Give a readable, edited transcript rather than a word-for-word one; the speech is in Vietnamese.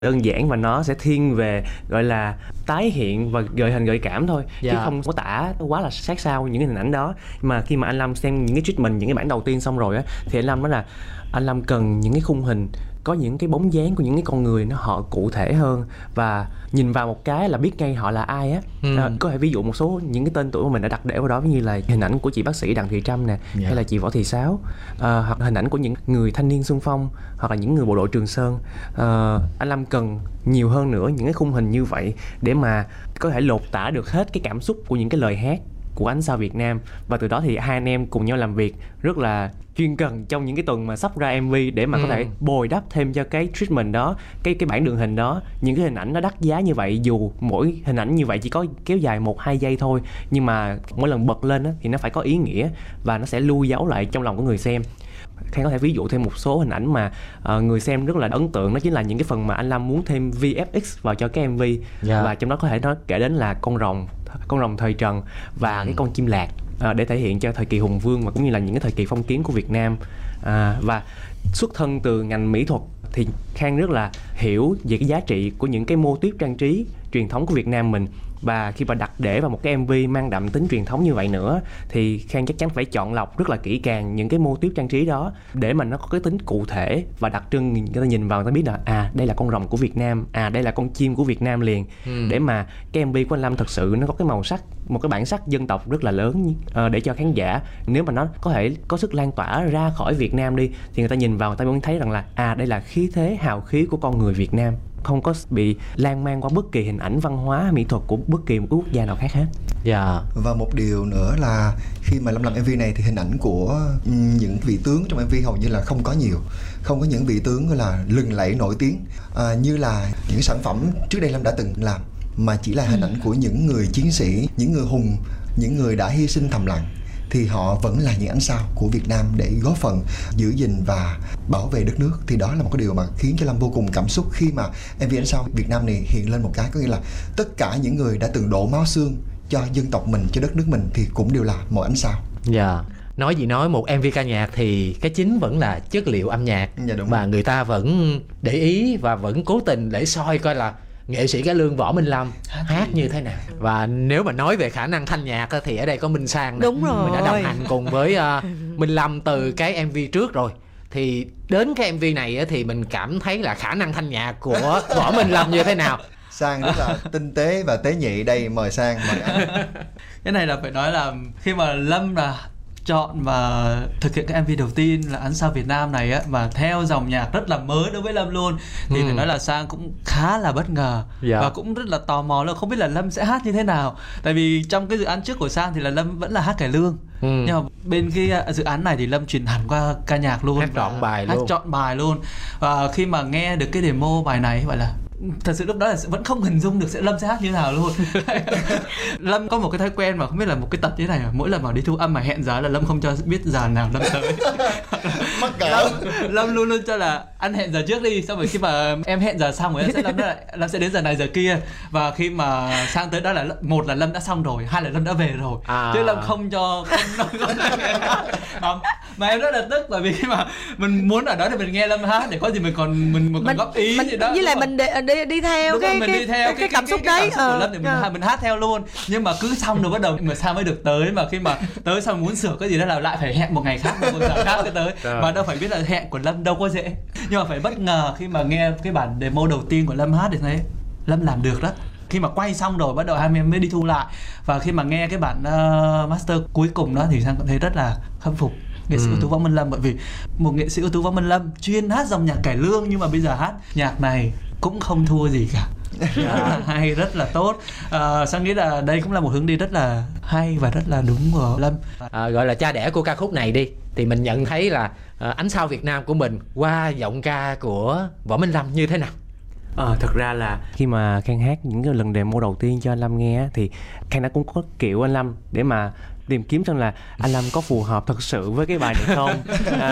đơn giản và nó sẽ thiên về gọi là tái hiện và gợi hình gợi cảm thôi, chứ không có tả quá là sát sao những cái hình ảnh đó. Mà khi mà anh Lâm xem những cái treatment, những cái bản đầu tiên xong rồi á, thì anh Lâm nói là anh Lâm cần những cái khung hình có những cái bóng dáng của những cái con người nó họ cụ thể hơn, và nhìn vào một cái là biết ngay họ là ai á. Có thể ví dụ một số những cái tên tuổi mà mình đã đặt để vào đó, như là hình ảnh của chị bác sĩ Đặng Thị Trâm nè, hay là chị Võ Thị Sáu, hoặc hình ảnh của những người thanh niên xung phong, hoặc là những người bộ đội Trường Sơn. Anh Lâm cần nhiều hơn nữa những cái khung hình như vậy để mà có thể lột tả được hết cái cảm xúc của những cái lời hát của Ánh Sao Việt Nam. Và từ đó thì hai anh em cùng nhau làm việc rất là chuyên cần trong những cái tuần mà sắp ra MV để mà có thể bồi đắp thêm cho cái treatment đó, cái bản đường hình đó. Những cái hình ảnh nó đắt giá như vậy, dù mỗi hình ảnh như vậy chỉ có kéo dài 1-2 giây thôi, nhưng mà mỗi lần bật lên á, thì nó phải có ý nghĩa và nó sẽ lưu dấu lại trong lòng của người xem. Khang có thể ví dụ thêm một số hình ảnh mà người xem rất là ấn tượng, đó chính là những cái phần mà anh Lâm muốn thêm VFX vào cho cái MV. Và trong đó có thể nói kể đến là con rồng thời Trần và cái con chim lạc, để thể hiện cho thời kỳ hùng vương và cũng như là những cái thời kỳ phong kiến của Việt Nam. Và xuất thân từ ngành mỹ thuật thì Khang rất là hiểu về cái giá trị của những cái mô típ trang trí truyền thống của Việt Nam mình. Và khi mà đặt để vào một cái MV mang đậm tính truyền thống như vậy nữa, thì Khang chắc chắn phải chọn lọc rất là kỹ càng những cái mô típ trang trí đó để mà nó có cái tính cụ thể và đặc trưng, người ta nhìn vào người ta biết là đây là con rồng của Việt Nam, đây là con chim của Việt Nam liền. Để mà cái MV của anh Lâm thật sự nó có cái màu sắc, một cái bản sắc dân tộc rất là lớn, để cho khán giả, nếu mà nó có thể có sức lan tỏa ra khỏi Việt Nam đi, thì người ta nhìn vào người ta vẫn thấy rằng là đây là khí thế hào khí của con người Việt Nam, không có bị lan man qua bất kỳ hình ảnh văn hóa mỹ thuật của bất kỳ một quốc gia nào khác hết. Và một điều nữa là khi mà Lâm làm MV này thì hình ảnh của những vị tướng trong MV hầu như là không có nhiều, không có những vị tướng gọi là lừng lẫy nổi tiếng như là những sản phẩm trước đây Lâm đã từng làm, mà chỉ là hình ảnh của những người chiến sĩ, những người hùng, những người đã hy sinh thầm lặng, thì họ vẫn là những ánh sao của Việt Nam để góp phần giữ gìn và bảo vệ đất nước. Thì đó là một cái điều mà khiến cho Lâm vô cùng cảm xúc khi mà MV Ánh Sao Việt Nam này hiện lên một cái, có nghĩa là tất cả những người đã từng đổ máu xương cho dân tộc mình, cho đất nước mình thì cũng đều là một ánh sao. Nói gì nói, một MV ca nhạc thì cái chính vẫn là chất liệu âm nhạc, và người ta vẫn để ý và vẫn cố tình để soi coi là nghệ sĩ cải lương Võ Minh Lâm hát như thế nào. Và nếu mà nói về khả năng thanh nhạc thì ở đây có Minh Sang nè. Đúng rồi. Mình đã đồng hành cùng với Minh Lâm từ cái MV trước rồi, thì đến cái MV này thì mình cảm thấy là khả năng thanh nhạc của Võ Minh Lâm như thế nào. Sang rất là tinh tế và tế nhị. Đây mời Sang, mời anh. Cái này là phải nói là khi mà Lâm là chọn và thực hiện cái MV đầu tiên là Ánh Sao Việt Nam này á, mà theo dòng nhạc rất là mới đối với Lâm luôn, thì phải nói là Sang cũng khá là bất ngờ và cũng rất là tò mò là không biết là Lâm sẽ hát như thế nào. Tại vì trong cái dự án trước của Sang thì là Lâm vẫn là hát cải lương, nhưng mà bên cái dự án này thì Lâm chuyển hẳn qua ca nhạc luôn, hát trọn bài luôn. Và khi mà nghe được cái demo bài này gọi là thật sự lúc đó là vẫn không hình dung được Lâm sẽ hát như thế nào luôn. Lâm có một cái thói quen mà không biết là một cái tật như thế này, mỗi lần mà đi thu âm mà hẹn giờ là Lâm không cho biết giờ nào Lâm tới. Mắc cỡ. Lâm luôn luôn cho là anh hẹn giờ trước đi, xong rồi khi mà em hẹn giờ xong rồi Lâm sẽ đến giờ này giờ kia. Và khi mà Sang tới đó là một là Lâm đã xong rồi, hai là Lâm đã về rồi, chứ Lâm không cho mà em rất là tức, bởi vì khi mà mình muốn ở đó để mình nghe Lâm hát, để có gì mình còn góp ý gì đó, với lại mình đi theo cái cảm xúc đấy của Lâm để mình hát theo luôn. Nhưng mà cứ xong rồi bắt đầu mà Sang mới được tới, mà khi mà tới xong muốn sửa cái gì đó là lại phải hẹn một ngày khác, một giờ khác mới tới. Mà đâu phải biết là hẹn của Lâm đâu có dễ, nhưng mà phải bất ngờ khi mà nghe cái bản demo đầu tiên của Lâm hát thì thấy Lâm làm được đó. Khi mà quay xong rồi bắt đầu hai em mới đi thu lại, và khi mà nghe cái bản master cuối cùng đó thì Sang cảm thấy rất là khâm phục nghệ sĩ ưu tú Võ Minh Lâm, bởi vì một nghệ sĩ ưu tú Võ Minh Lâm chuyên hát dòng nhạc cải lương, nhưng mà bây giờ hát nhạc này cũng không thua gì cả. Rất là hay, rất là tốt. Sang nghĩ là đây cũng là một hướng đi rất là hay và rất là đúng của Lâm. Gọi là cha đẻ của ca khúc này đi, thì mình nhận thấy là Ánh Sao Việt Nam của mình qua giọng ca của Võ Minh Lâm như thế nào? Thật ra là khi mà Khang hát những cái lần demo đầu tiên cho anh Lâm nghe thì Khang đã cũng có kiểu anh Lâm để mà tìm kiếm xem là anh Lâm có phù hợp thật sự với cái bài này không.